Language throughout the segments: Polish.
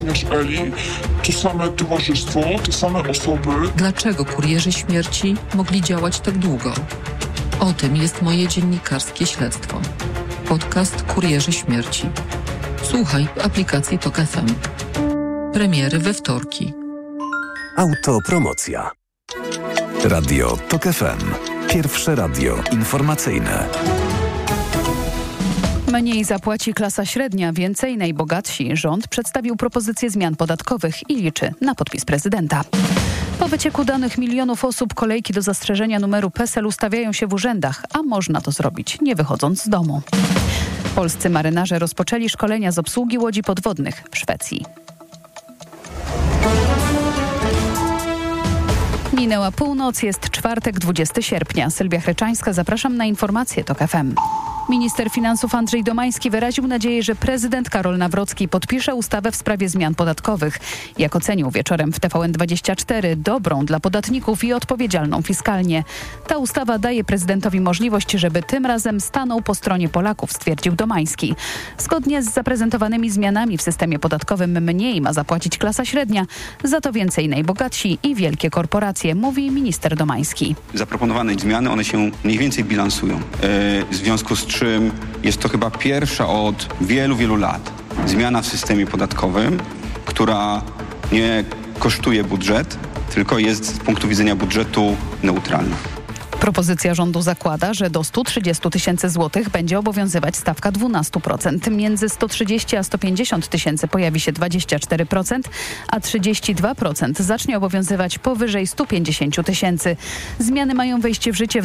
Eli, to same towarzystwo, te same osoby. Dlaczego kurierzy śmierci mogli działać tak długo? O tym jest moje dziennikarskie śledztwo. Podcast Kurierzy Śmierci. Słuchaj w aplikacji TOK FM. Premiery we wtorki. Autopromocja. Radio TOK FM. Pierwsze radio informacyjne. Mniej zapłaci klasa średnia, więcej najbogatsi. Rząd przedstawił propozycje zmian podatkowych i liczy na podpis prezydenta. Po wycieku danych milionów osób kolejki do zastrzeżenia numeru PESEL ustawiają się w urzędach, a można to zrobić nie wychodząc z domu. Polscy marynarze rozpoczęli szkolenia z obsługi łodzi podwodnych w Szwecji. Minęła północ, jest czwartek, 20 sierpnia. Sylwia Chryczańska, zapraszam na informacje TOK FM. Minister finansów Andrzej Domański wyraził nadzieję, że prezydent Karol Nawrocki podpisze ustawę w sprawie zmian podatkowych. Jak ocenił wieczorem w TVN24, dobrą dla podatników i odpowiedzialną fiskalnie. Ta ustawa daje prezydentowi możliwość, żeby tym razem stanął po stronie Polaków, stwierdził Domański. Zgodnie z zaprezentowanymi zmianami w systemie podatkowym mniej ma zapłacić klasa średnia, za to więcej najbogatsi i wielkie korporacje, mówi minister Domański. Zaproponowane zmiany, one się mniej więcej bilansują. W związku z czym jest to chyba pierwsza od wielu, wielu lat zmiana w systemie podatkowym, która nie kosztuje budżet, tylko jest z punktu widzenia budżetu neutralna. Propozycja rządu zakłada, że do 130 tysięcy złotych będzie obowiązywać stawka 12%. Między 130 a 150 tysięcy pojawi się 24%, a 32% zacznie obowiązywać powyżej 150 tysięcy. Zmiany mają wejść w życie w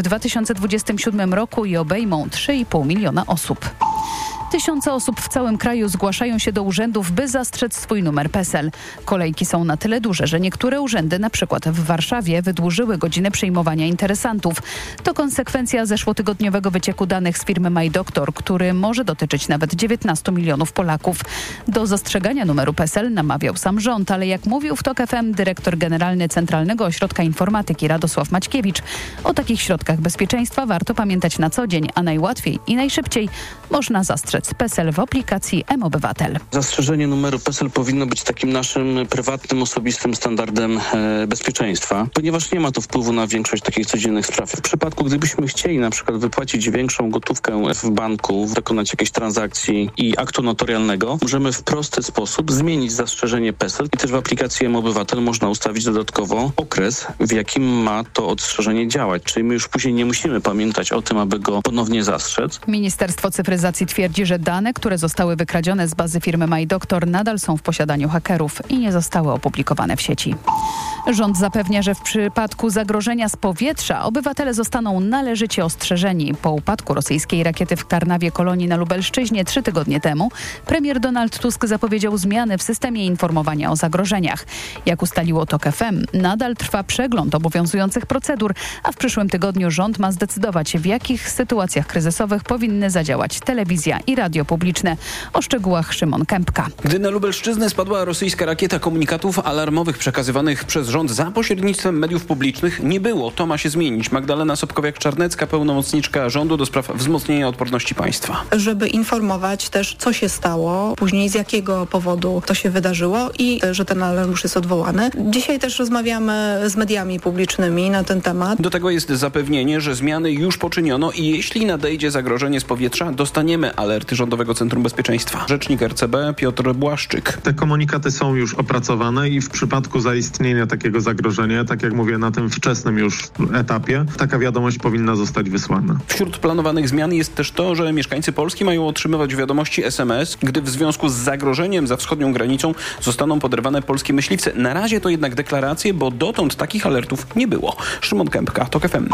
2027 roku i obejmą 3,5 miliona osób. Tysiące osób w całym kraju zgłaszają się do urzędów, by zastrzec swój numer PESEL. Kolejki są na tyle duże, że niektóre urzędy, na przykład w Warszawie, wydłużyły godziny przyjmowania interesantów. To konsekwencja zeszłotygodniowego wycieku danych z firmy MyDoktor, który może dotyczyć nawet 19 milionów Polaków. Do zastrzegania numeru PESEL namawiał sam rząd, ale jak mówił w TOK FM dyrektor generalny Centralnego Ośrodka Informatyki Radosław Maćkiewicz, o takich środkach bezpieczeństwa warto pamiętać na co dzień, a najłatwiej i najszybciej można zastrzec PESEL w aplikacji mObywatel. Zastrzeżenie numeru PESEL powinno być takim naszym prywatnym, osobistym standardem bezpieczeństwa, ponieważ nie ma to wpływu na większość takich codziennych spraw. W przypadku, gdybyśmy chcieli na przykład wypłacić większą gotówkę w banku, dokonać jakiejś transakcji i aktu notarialnego, możemy w prosty sposób zmienić zastrzeżenie PESEL i też w aplikacji mObywatel można ustawić dodatkowo okres, w jakim ma to ostrzeżenie działać. Czyli my już później nie musimy pamiętać o tym, aby go ponownie zastrzec. Ministerstwo Cyfryzacji twierdzi, że dane, które zostały wykradzione z bazy firmy MyDoktor, nadal są w posiadaniu hakerów i nie zostały opublikowane w sieci. Rząd zapewnia, że w przypadku zagrożenia z powietrza obywatele zostaną należycie ostrzeżeni. Po upadku rosyjskiej rakiety w Tarnawie Kolonii na Lubelszczyźnie 3 tygodnie temu premier Donald Tusk zapowiedział zmiany w systemie informowania o zagrożeniach. Jak ustaliło TOK FM, nadal trwa przegląd obowiązujących procedur, a w przyszłym tygodniu rząd ma zdecydować, w jakich sytuacjach kryzysowych powinny zadziałać telewizja i radio publiczne. O szczegółach Szymon Kępka. Gdy na Lubelszczyznę spadła rosyjska rakieta, komunikatów alarmowych przekazywanych przez rząd za pośrednictwem mediów publicznych nie było. To ma się zmienić. Magdalena Sobkowiak-Czarnecka, pełnomocniczka rządu do spraw wzmocnienia odporności państwa. Żeby informować też, co się stało, później z jakiego powodu to się wydarzyło i że ten alarm już jest odwołany. Dzisiaj też rozmawiamy z mediami publicznymi na ten temat. Do tego jest zapewnienie, że zmiany już poczyniono i jeśli nadejdzie zagrożenie z powietrza, dostaniemy alerty Rządowego Centrum Bezpieczeństwa. Rzecznik RCB Piotr Błaszczyk. Te komunikaty są już opracowane i w przypadku zaistnienia takiego zagrożenia, tak jak mówię, na tym wczesnym już etapie, taka wiadomość powinna zostać wysłana. Wśród planowanych zmian jest też to, że mieszkańcy Polski mają otrzymywać wiadomości SMS, gdy w związku z zagrożeniem za wschodnią granicą zostaną poderwane polskie myśliwce. Na razie to jednak deklaracje, bo dotąd takich alertów nie było. Szymon Kępka, TOK FM.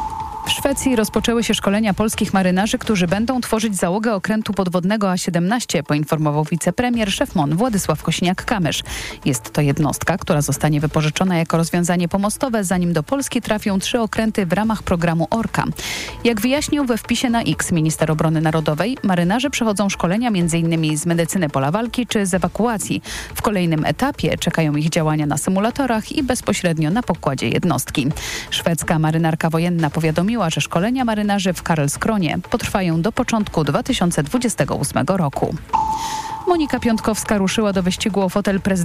W Szwecji rozpoczęły się szkolenia polskich marynarzy, którzy będą tworzyć załogę okrętu podwodnego A-17, poinformował wicepremier, szef MON Władysław Kosiniak-Kamysz. Jest to jednostka, która zostanie wypożyczona jako rozwiązanie pomostowe, zanim do Polski trafią 3 okręty w ramach programu Orka. Jak wyjaśnił we wpisie na X minister obrony narodowej, marynarze przechodzą szkolenia m.in. z medycyny pola walki czy z ewakuacji. W kolejnym etapie czekają ich działania na symulatorach i bezpośrednio na pokładzie jednostki. Szwedzka marynarka wojenna powiadomiła, że szkolenia marynarzy w Karlskronie potrwają do początku 2028 roku. Monika Piątkowska ruszyła do wyścigu o fotel prezydenta